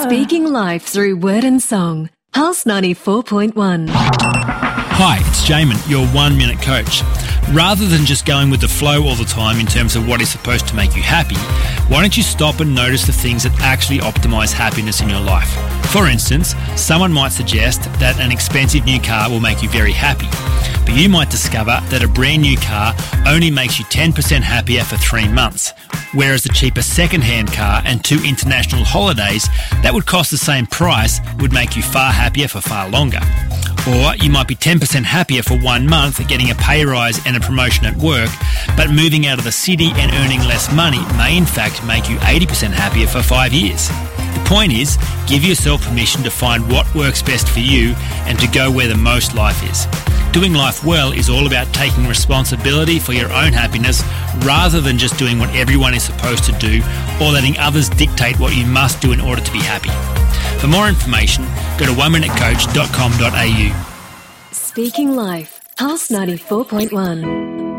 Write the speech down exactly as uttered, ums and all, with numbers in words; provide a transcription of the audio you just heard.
Speaking life through word and song. Pulse ninety-four point one. Hi, it's Jamin, your one-minute coach. Rather than just going with the flow all the time in terms of what is supposed to make you happy, why don't you stop and notice the things that actually optimize happiness in your life? For instance, someone might suggest that an expensive new car will make you very happy, but you might discover that a brand new car only makes you ten percent happier for three months, whereas a cheaper second-hand car and two international holidays that would cost the same price would make you far happier for far longer. Or you might be ten percent happier for one month getting a pay rise and a promotion at work, but moving out of the city and earning less money may in fact make you eighty percent happier for five years. The point is, give yourself permission to find what works best for you and to go where the most life is. Doing life well is all about taking responsibility for your own happiness rather than just doing what everyone is supposed to do or letting others dictate what you must do in order to be happy. For more information, go to one minute coach dot com dot a u. Speaking life. Pulse ninety-four point one.